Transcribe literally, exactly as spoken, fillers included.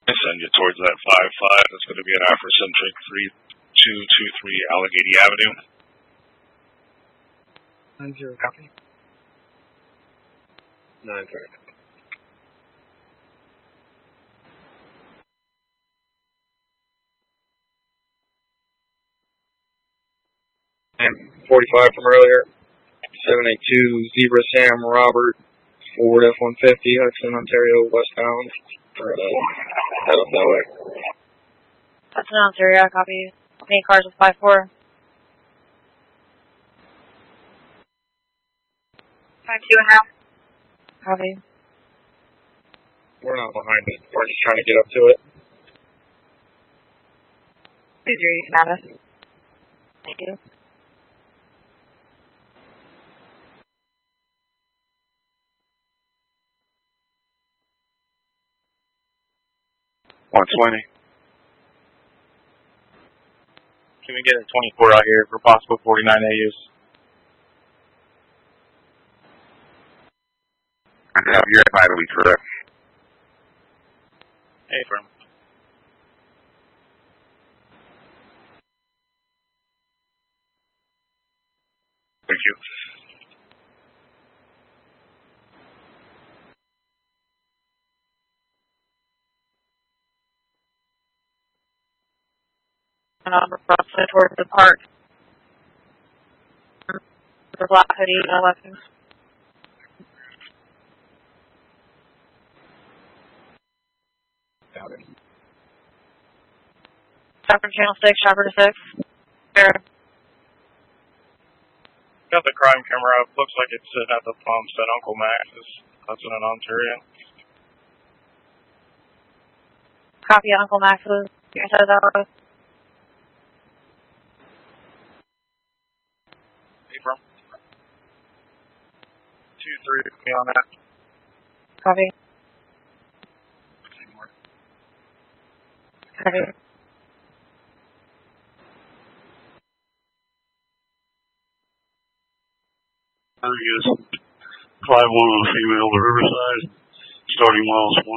Send you towards that five five. That's going to be an Afrocentric three two two three Allegheny Avenue. Nine zero copy. Nine zero. forty-five from earlier. seven eight two Zebra Sam Robert Ford F one fifty Hudson, Ontario, westbound. For, uh, head up that way. Hudson, Ontario, copy. Main cars with five four. five two and a half. Copy. We're not behind it. We're just trying to get up to it. Please hear you can have us. Thank you. one twenty. Can we get a twenty-four out here for possible forty-nine A Us? I have your vitally correct. Hey, firm. Thank you. Um, roughly towards the park. The black hoodie, no weapons. Got it. Stop from Channel six, Shopper to six. There. Got the crime camera up. Looks like it's sitting at the pumps at Uncle Max's. That's in Ontario. Copy at Uncle Max's. Your side of that road. Hey, firm. two three, me on that. Copy. Copy. I guess five one on the female to Riverside, starting miles one.